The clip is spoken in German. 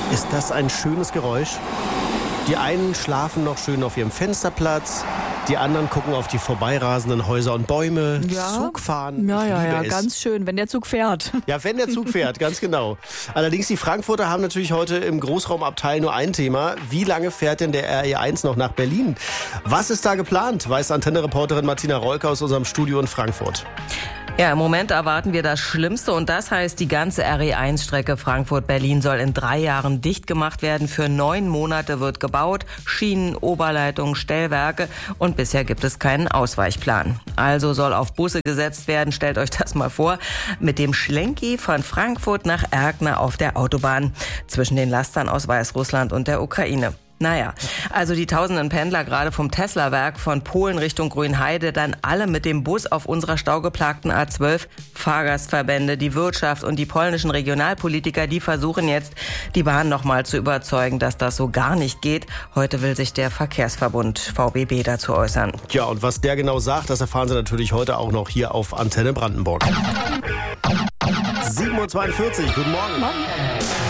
Ist das ein schönes Geräusch? Die einen schlafen noch schön auf ihrem Fensterplatz, die anderen gucken auf die vorbeirasenden Häuser und Bäume, Zug fahren. Ja, ganz schön, wenn der Zug fährt. Ja, wenn der Zug fährt, ganz genau. Allerdings, die Frankfurter haben natürlich heute im Großraumabteil nur ein Thema. Wie lange fährt denn der RE1 noch nach Berlin? Was ist da geplant, weiß Antenne-Reporterin Martina Rolke aus unserem Studio in Frankfurt. Ja, im Moment erwarten wir das Schlimmste und das heißt, die ganze RE1-Strecke Frankfurt-Berlin soll in 3 Jahren dicht gemacht werden. Für 9 Monate wird gebaut, Schienen, Oberleitungen, Stellwerke und bisher gibt es keinen Ausweichplan. Also soll auf Busse gesetzt werden, stellt euch das mal vor, mit dem Schlenki von Frankfurt nach Erkner auf der Autobahn zwischen den Lastern aus Weißrussland und der Ukraine. Naja, also die tausenden Pendler gerade vom Tesla-Werk von Polen Richtung Grünheide, dann alle mit dem Bus auf unserer staugeplagten A12. Fahrgastverbände, die Wirtschaft und die polnischen Regionalpolitiker, die versuchen jetzt, die Bahn nochmal zu überzeugen, dass das so gar nicht geht. Heute will sich der Verkehrsverbund VBB dazu äußern. Ja, und was der genau sagt, das erfahren Sie natürlich heute auch noch hier auf Antenne Brandenburg. 7:42 Uhr, guten Morgen.